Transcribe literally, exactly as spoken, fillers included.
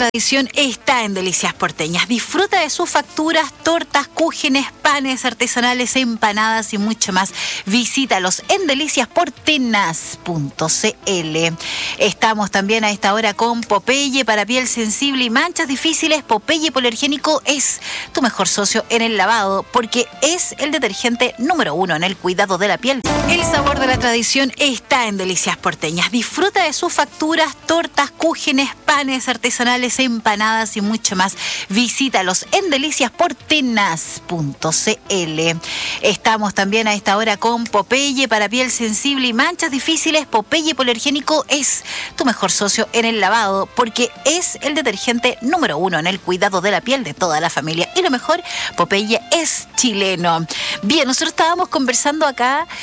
tradición está en Delicias Porteñas. Disfruta de sus facturas, tortas, cúgenes, panes artesanales, empanadas y mucho más. Visítalos en delicias portenas punto c l. Estamos también a esta hora con Popeye para piel sensible y manchas difíciles. Popeye Hipoalergénico es tu mejor socio en el lavado porque es el detergente número uno en el cuidado de la piel. El sabor de la tradición está en Delicias Porteñas. Disfruta de sus facturas, tortas, cúgenes, panes artesanales, empanadas y mucho más. Visítalos en delicias portenas punto c l. Estamos también a esta hora con Popeye para piel sensible y manchas difíciles. Popeye Hipoalergénico es tu mejor socio en el lavado porque es el detergente número uno en el cuidado de la piel de toda la familia. Y lo mejor, Popeye es chileno. Bien, nosotros estábamos conversando acá